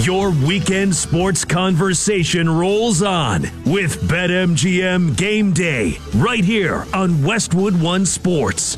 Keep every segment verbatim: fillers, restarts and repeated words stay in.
Your weekend sports conversation rolls on with BetMGM Game Day right here on Westwood One Sports.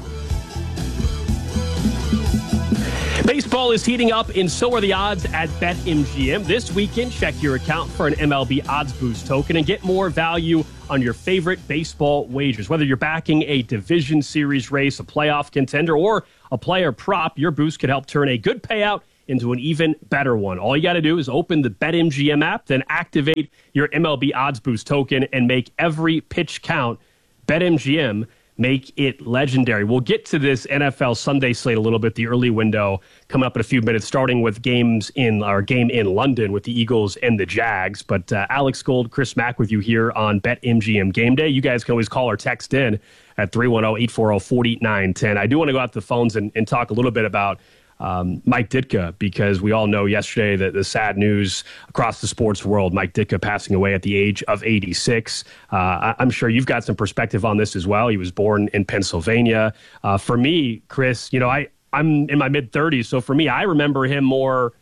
Baseball is heating up, and so are the odds at BetMGM. This weekend, check your account for an M L B Odds Boost token and get more value on your favorite baseball wagers. Whether you're backing a division series race, a playoff contender, or a player prop, your boost could help turn a good payout into an even better one. All you got to do is open the BetMGM app, then activate your M L B Odds Boost token and make every pitch count. BetMGM, make it legendary. We'll get to this N F L Sunday slate a little bit, the early window coming up in a few minutes, starting with games in our game in London with the Eagles and the Jags. But uh, Alex Gold, Chris Mack with you here on BetMGM Game Day. You guys can always call or text in at three one zero, eight four zero, four nine one zero. I do want to go out to the phones and, and talk a little bit about Um, Mike Ditka, because we all know yesterday that the sad news across the sports world, Mike Ditka passing away at the age of eighty-six. Uh, I- I'm sure you've got some perspective on this as well. He was born in Pennsylvania. Uh, for me, Chris, you know, I, I'm in my mid-thirties, so for me, I remember him more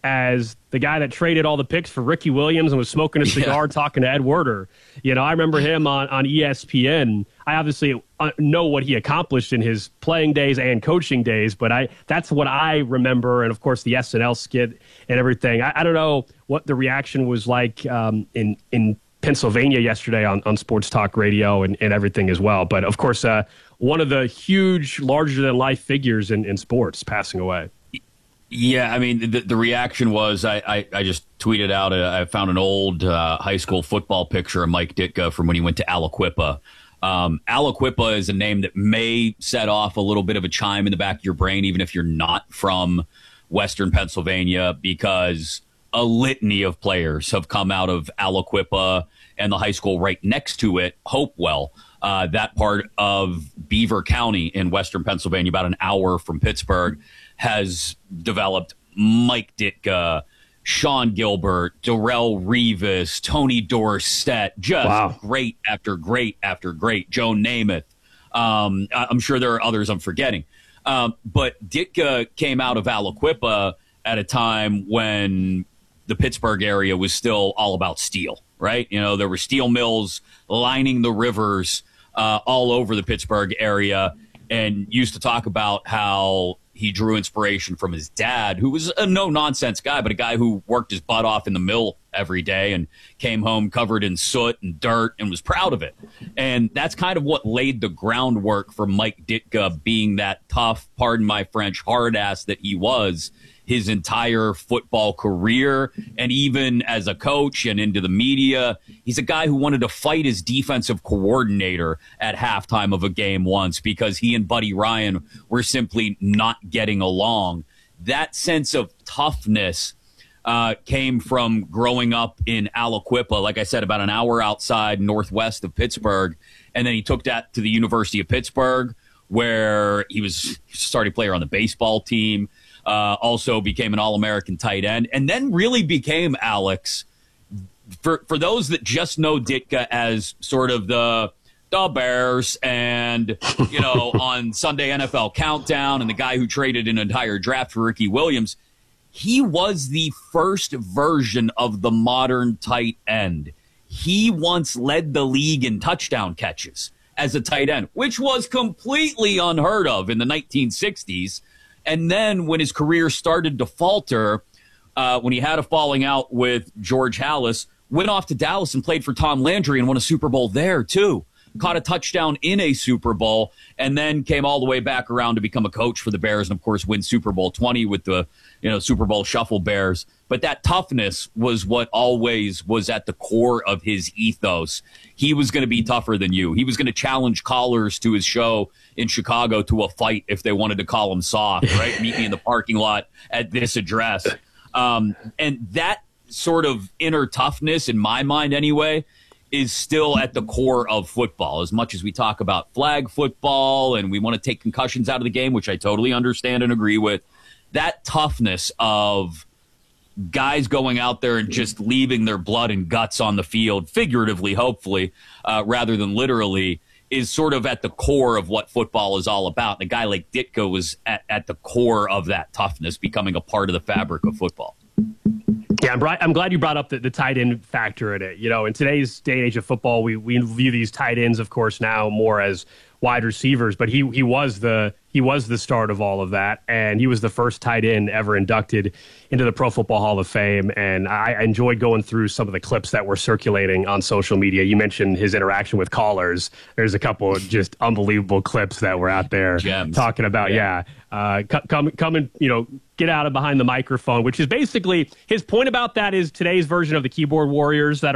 as the guy that traded all the picks for Ricky Williams and was smoking a cigar yeah. talking to Ed Werder. You know, I remember him on, on E S P N. I obviously know what he accomplished in his playing days and coaching days, but I that's what I remember. And, of course, the S N L skit and everything. I, I don't know what the reaction was like um, in in Pennsylvania yesterday on, on Sports Talk Radio and, and everything as well. But, of course, uh, one of the huge, larger-than-life figures in, in sports passing away. Yeah, I mean, the, the reaction was I, I, I just tweeted out, uh, I found an old uh, high school football picture of Mike Ditka from when he went to Aliquippa. Um, Aliquippa is a name that may set off a little bit of a chime in the back of your brain, even if you're not from Western Pennsylvania, because a litany of players have come out of Aliquippa and the high school right next to it, Hopewell. Uh, that part of Beaver County in Western Pennsylvania, about an hour from Pittsburgh, has developed Mike Ditka, Sean Gilbert, Darrelle Revis, Tony Dorsett, just wow. great after great after great, Joe Namath. Um, I'm sure there are others I'm forgetting. Um, but Ditka came out of Aliquippa at a time when the Pittsburgh area was still all about steel, right? You know, there were steel mills lining the rivers uh, all over the Pittsburgh area, and used to talk about how he drew inspiration from his dad, who was a no-nonsense guy, but a guy who worked his butt off in the mill every day and came home covered in soot and dirt and was proud of it. And that's kind of what laid the groundwork for Mike Ditka being that tough, pardon my French, hard ass that he was his entire football career, and even as a coach and into the media. He's a guy who wanted to fight his defensive coordinator at halftime of a game once because he and Buddy Ryan were simply not getting along. That sense of toughness uh, came from growing up in Aliquippa, like I said, about an hour outside northwest of Pittsburgh, and then he took that to the University of Pittsburgh, where he was a starting player on the baseball team. Uh, also became an All-American tight end, and then really became, Alex, for for those that just know Ditka as sort of the the Bears and, you know, on Sunday N F L Countdown and the guy who traded an entire draft for Ricky Williams, he was the first version of the modern tight end. He once led the league in touchdown catches as a tight end, which was completely unheard of in the nineteen sixties. And then when his career started to falter, uh, when he had a falling out with George Halas, went off to Dallas and played for Tom Landry and won a Super Bowl there, too. Caught a touchdown in a Super Bowl, and then came all the way back around to become a coach for the Bears and, of course, win Super Bowl twenty with the you know Super Bowl Shuffle Bears. But that toughness was what always was at the core of his ethos. He was going to be tougher than you. He was going to challenge callers to his show in Chicago to a fight if they wanted to call him soft, right? Meet me in the parking lot at this address. Um, and that sort of inner toughness, in my mind anyway, is still at the core of football. As much as we talk about flag football and we want to take concussions out of the game, which I totally understand and agree with, that toughness of guys going out there and just leaving their blood and guts on the field, figuratively, hopefully, uh, rather than literally, is sort of at the core of what football is all about. And a guy like Ditka was at, at the core of that toughness, becoming a part of the fabric of football. Yeah, I'm, bri- I'm glad you brought up the, the tight end factor in it. You know, in today's day and age of football, we, we view these tight ends, of course, now more as wide receivers, but he he was the he was the start of all of that, and he was the first tight end ever inducted into the Pro Football Hall of Fame. And I enjoyed going through some of the clips that were circulating on social media. You mentioned his interaction with callers. There's a couple of just unbelievable clips that were out there Gems. talking about yeah, yeah uh, come come and you know get out of behind the microphone, which is basically his point about that is today's version of the keyboard warriors that